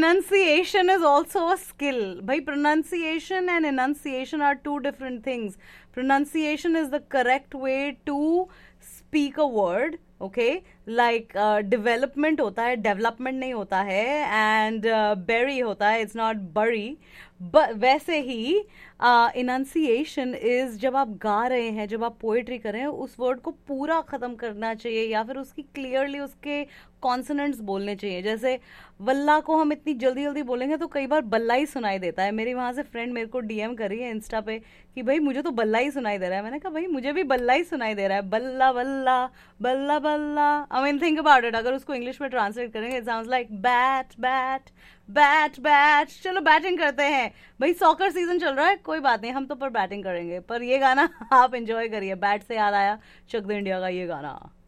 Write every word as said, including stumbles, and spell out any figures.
enunciation is also a skill. Bhai, pronunciation and enunciation are two different things. Pronunciation is the correct way to speak a word, okay? Like uh, development होता है, development नहीं होता है, and uh, bury होता है, it's not bury. But वैसे ही uh, enunciation is जब आप गा रहे हैं, जब आप पोएट्री कर रहे हैं, उस वर्ड को पूरा खत्म करना चाहिए, या फिर उसकी क्लियरली उसके कॉन्सोनेंट्स बोलने चाहिए. जैसे वल्ला को हम इतनी जल्दी जल्दी बोलेंगे तो कई बार बल्ला ही सुनाई देता है. मेरी वहां से फ्रेंड मेरे को डीएम करी है इंस्टा पे कि भाई मुझे तो बल्ला ही सुनाई दे रहा है. मैंने कहा भाई मुझे भी बल्ला ही सुनाई दे रहा है, बल्ला बल्ला बल्ला बल्ला. I mean think about it, अगर उसको इंग्लिश में ट्रांसलेट करेंगे it sounds like bat bat bat bat. चलो बैटिंग करते हैं भाई, सॉकर सीजन चल रहा है, कोई बात नहीं, हम तो पर बैटिंग करेंगे. पर ये गाना आप एंजॉय करिए. बैट से याद आया चक दे इंडिया का ये गाना.